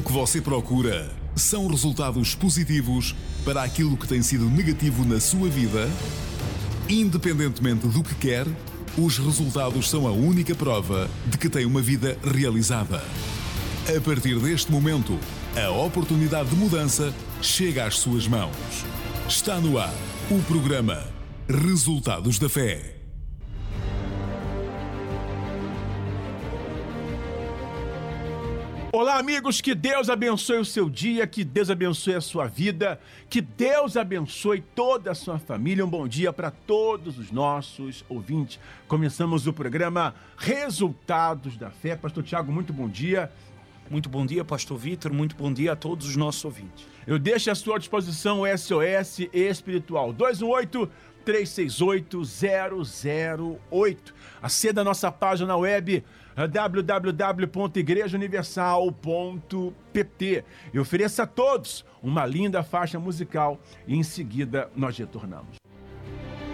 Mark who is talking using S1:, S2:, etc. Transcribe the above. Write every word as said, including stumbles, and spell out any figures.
S1: que você procura são resultados positivos para aquilo que tem sido negativo na sua vida? Independentemente do que quer, os resultados são a única prova de que tem uma vida realizada. A partir deste momento, a oportunidade de mudança chega às suas mãos. Está no ar o programa Resultados da Fé.
S2: Olá, amigos, que Deus abençoe o seu dia, que Deus abençoe a sua vida, que Deus abençoe toda a sua família. Um bom dia para todos os nossos ouvintes. Começamos o programa Resultados da Fé. Pastor Tiago, muito bom dia.
S3: Muito bom dia, Pastor Vitor. Muito bom dia a todos os nossos ouvintes.
S2: Eu deixo à sua disposição o S O S Espiritual dois um oito, três seis oito, zero zero oito. Aceda a nossa página web w w w ponto igreja universal ponto p t e ofereça a todos uma linda faixa musical e em seguida nós retornamos.